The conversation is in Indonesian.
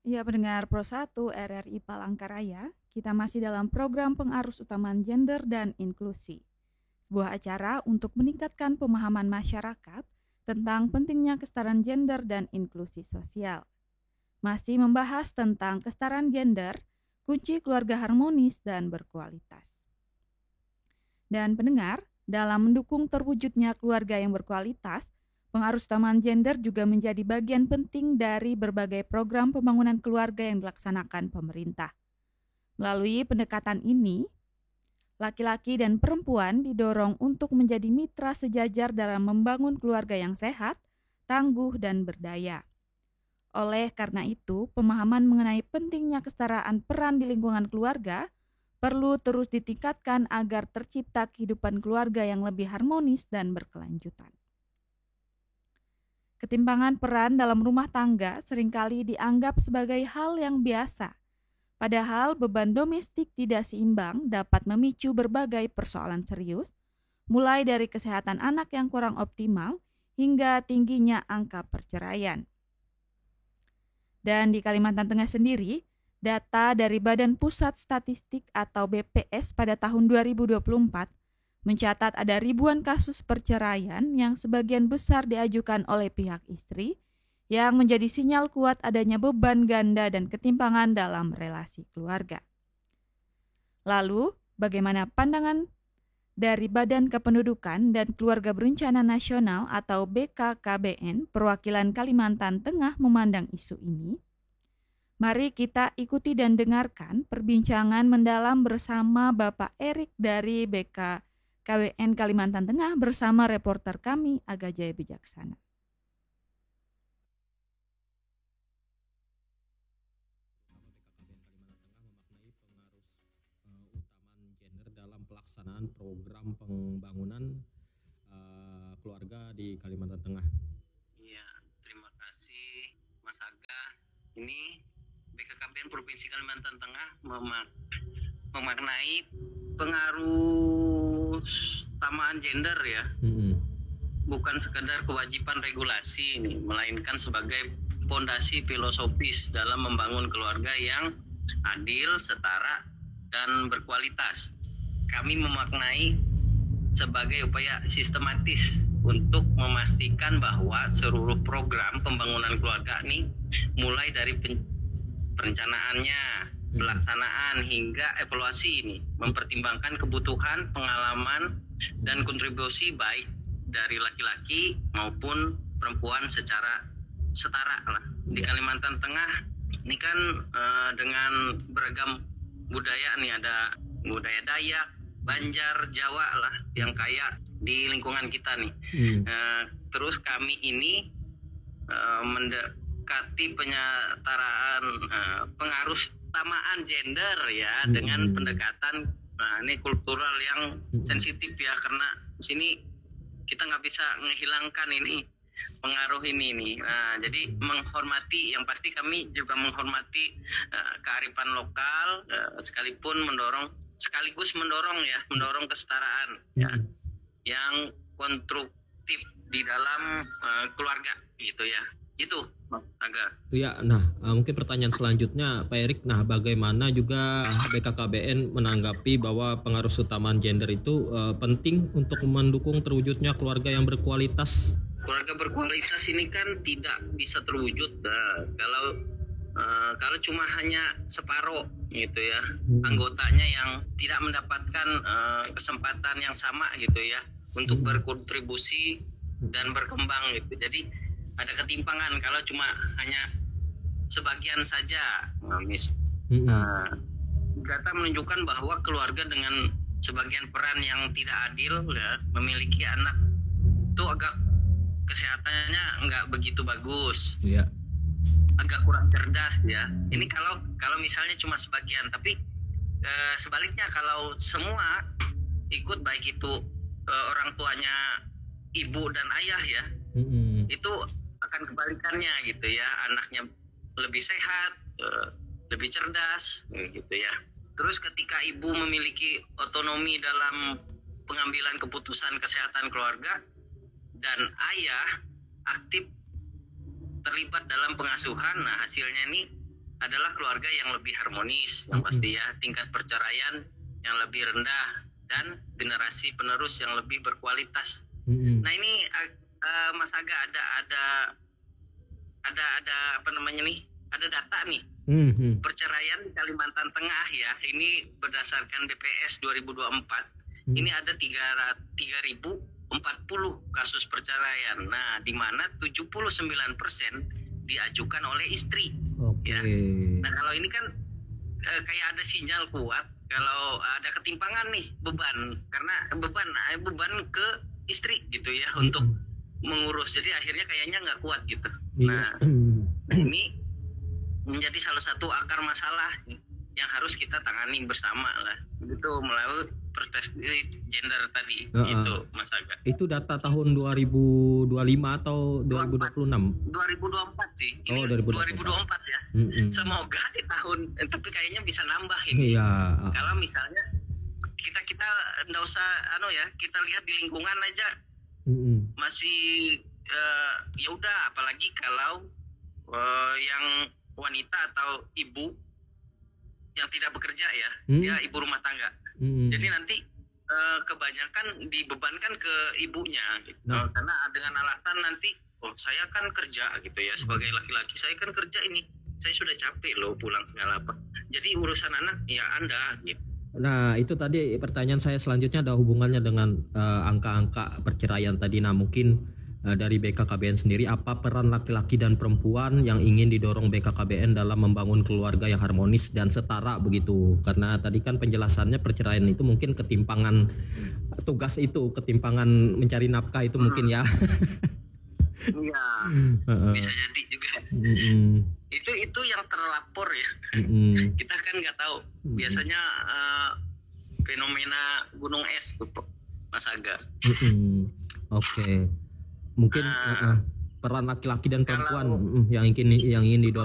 Ya, pendengar Pro 1 RRI Palangkaraya, kita masih dalam program pengarus utamaan gender dan inklusi. Sebuah acara untuk meningkatkan pemahaman masyarakat tentang pentingnya kesetaraan gender dan inklusi sosial. Masih membahas tentang kesetaraan gender, kunci keluarga harmonis dan berkualitas. Dan pendengar, dalam mendukung terwujudnya keluarga yang berkualitas, pengarus utamaan gender juga menjadi bagian penting dari berbagai program pembangunan keluarga yang dilaksanakan pemerintah. Melalui pendekatan ini, laki-laki dan perempuan didorong untuk menjadi mitra sejajar dalam membangun keluarga yang sehat, tangguh, dan berdaya. Oleh karena itu, pemahaman mengenai pentingnya kesetaraan peran di lingkungan keluarga perlu terus ditingkatkan agar tercipta kehidupan keluarga yang lebih harmonis dan berkelanjutan. Ketimpangan peran dalam rumah tangga seringkali dianggap sebagai hal yang biasa. Padahal beban domestik tidak seimbang dapat memicu berbagai persoalan serius, mulai dari kesehatan anak yang kurang optimal hingga tingginya angka perceraian. Dan di Kalimantan Tengah sendiri, data dari Badan Pusat Statistik atau BPS pada tahun 2024 mencatat ada ribuan kasus perceraian yang sebagian besar diajukan oleh pihak istri, yang menjadi sinyal kuat adanya beban ganda dan ketimpangan dalam relasi keluarga. Lalu, bagaimana pandangan dari Badan Kependudukan dan Keluarga Berencana Nasional atau BKKBN perwakilan Kalimantan Tengah memandang isu ini? Mari kita ikuti dan dengarkan perbincangan mendalam bersama Bapak Erik dari BKKBN Kalimantan Tengah bersama reporter kami Aga Jaya Bijaksana. Pelaksanaan program pembangunan keluarga di Kalimantan Tengah. Iya, terima kasih Mas Aga. Ini BKKBN Provinsi Kalimantan Tengah memaknai pengaruh samaan gender ya. Bukan sekedar kewajiban regulasi ini, melainkan sebagai fondasi filosofis dalam membangun keluarga yang adil, setara, dan berkualitas. Kami memaknai sebagai upaya sistematis untuk memastikan bahwa seluruh program pembangunan keluarga ini mulai dari perencanaannya, pelaksanaan hingga evaluasi ini mempertimbangkan kebutuhan, pengalaman, dan kontribusi baik dari laki-laki maupun perempuan secara setara lah. Di Kalimantan Tengah ini kan dengan beragam budaya nih, ada budaya Dayak, Banjar, Jawa lah yang kaya di lingkungan kita nih. Terus kami ini mendekati penyetaraan pengaruh samaan gender ya dengan pendekatan ini kultural yang sensitif ya, karena di sini kita nggak bisa menghilangkan ini pengaruh ini nih. Jadi menghormati, yang pasti kami juga menghormati kearifan lokal, sekaligus mendorong kesetaraan ya, yang konstruktif di dalam keluarga gitu ya. Itu agak. Ya, mungkin pertanyaan selanjutnya Pak Erik, bagaimana juga BKKBN menanggapi bahwa pengaruh utamaan gender itu penting untuk mendukung terwujudnya keluarga yang berkualitas? Keluarga berkualitas ini kan tidak bisa terwujud kalau cuma hanya separuh gitu ya, anggotanya yang tidak mendapatkan kesempatan yang sama gitu ya untuk berkontribusi dan berkembang gitu. Jadi ada ketimpangan kalau cuma hanya sebagian saja, data menunjukkan bahwa keluarga dengan sebagian peran yang tidak adil ya, memiliki anak itu agak kesehatannya nggak begitu bagus. Yeah. Agak kurang cerdas ya. Ini kalau misalnya cuma sebagian, tapi sebaliknya kalau semua ikut, baik itu orang tuanya ibu dan ayah ya, itu akan kebalikannya gitu ya, anaknya lebih sehat, lebih cerdas gitu ya. Terus ketika ibu memiliki otonomi dalam pengambilan keputusan kesehatan keluarga dan ayah aktif terlibat dalam pengasuhan, hasilnya ini adalah keluarga yang lebih harmonis, yang pasti ya, tingkat perceraian yang lebih rendah dan generasi penerus yang lebih berkualitas. Nah ini Mas Aga ada apa namanya nih? Ada data nih. Perceraian di Kalimantan Tengah ya, ini berdasarkan BPS 2024. Ini ada 3.040 kasus perceraian. Nah, di mana 79% diajukan oleh istri. Ya. Nah, kalau ini kan kayak ada sinyal kuat kalau ada ketimpangan nih beban, karena beban ke istri gitu ya untuk mengurus. Jadi akhirnya kayaknya nggak kuat gitu. Nah, ini menjadi salah satu akar masalah yang harus kita tangani bersama lah. Itu melalui perspektif gender tadi itu Mas Aga. Itu data tahun 2025 atau 2026? 2024 sih. Ini 2024 ya. Semoga di tahun tapi kayaknya bisa nambah ini. Iya. Kalau misalnya kita enggak usah kita lihat di lingkungan aja. Masih ya udah, apalagi kalau yang wanita atau ibu yang tidak bekerja ya, dia ibu rumah tangga. Jadi nanti kebanyakan dibebankan ke ibunya gitu. Karena dengan alasan nanti saya kan kerja gitu ya, sebagai laki-laki saya kan kerja ini, saya sudah capek loh pulang segala apa. Jadi urusan anak ya Anda gitu. Nah, itu tadi pertanyaan saya selanjutnya ada hubungannya dengan angka-angka perceraian tadi. Nah, mungkin dari BKKBN sendiri, apa peran laki-laki dan perempuan yang ingin didorong BKKBN dalam membangun keluarga yang harmonis dan setara begitu? Karena tadi kan penjelasannya perceraian itu mungkin ketimpangan tugas itu, ketimpangan mencari nafkah itu mungkin ya. Iya, bisa jadi juga. Itu yang terlapor ya. Kita kan nggak tahu. Biasanya fenomena gunung es tuh, Mas Aga. Oke. Mungkin peran laki-laki dan perempuan yang ingin didorong